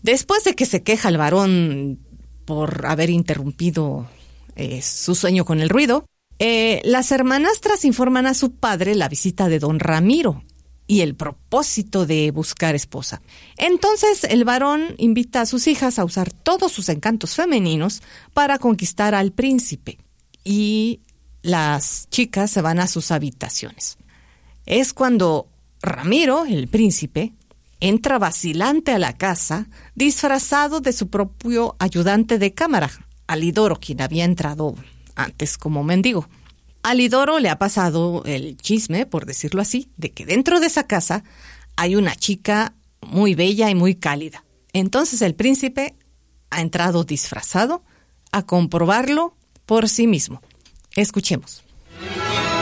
Después de que se queja el varón por haber interrumpido su sueño con el ruido, las hermanastras informan a su padre la visita de don Ramiro y el propósito de buscar esposa. Entonces el varón invita a sus hijas a usar todos sus encantos femeninos para conquistar al príncipe, y las chicas se van a sus habitaciones. Es cuando Ramiro, el príncipe, entra vacilante a la casa, disfrazado de su propio ayudante de cámara, Alidoro, quien había entrado antes como mendigo. Alidoro le ha pasado el chisme, por decirlo así, de que dentro de esa casa hay una chica muy bella y muy cálida. Entonces el príncipe ha entrado disfrazado a comprobarlo por sí mismo. Escuchemos.